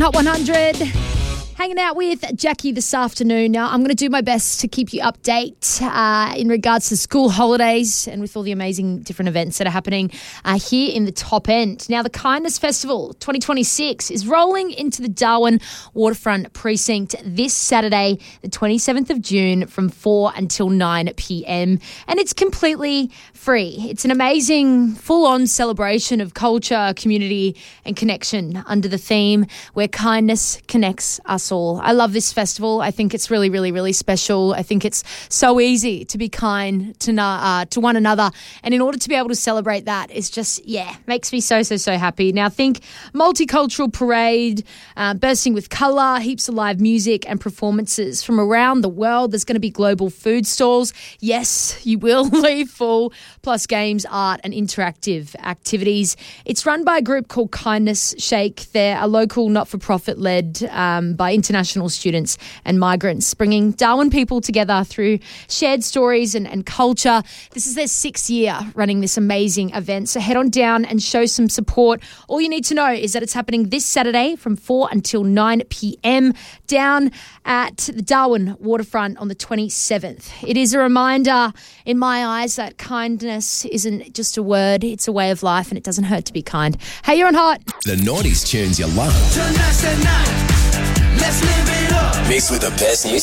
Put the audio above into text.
Hot 100, hanging out with Jackie this afternoon. Now, I'm going to do my best to keep you update in regards to school holidays and with all the amazing different events that are happening here in the top end. Now, the Kindness Festival 2026 is rolling into the Darwin Waterfront Precinct this Saturday, the 27th of June from 4 until 9 p.m. And it's completely free. It's an amazing full-on celebration of culture, community and connection under the theme where kindness connects us all. I love this festival. I think it's really, really, really special. I think it's so easy to be kind to one another. And in order to be able to celebrate that, it's just, makes me so happy. Now, think multicultural parade, bursting with colour, heaps of live music and performances from around the world. There's going to be global food stalls. Yes, you will leave full, plus games, art and interactive activities. It's run by a group called Kindness Shake. They're a local not-for-profit led by international students and migrants, bringing Darwin people together through shared stories and culture. This is their 6th year running this amazing event, so head on down and show some support. All you need to know is that it's happening this Saturday from 4 until 9 p.m. down at the Darwin Waterfront on the 27th. It is a reminder in my eyes that kindness isn't just a word, it's a way of life, and it doesn't hurt to be kind. Hey, you're on Hot. The 90s tunes you love. Tonight's the night. Let's live it up. Mixed with the best music.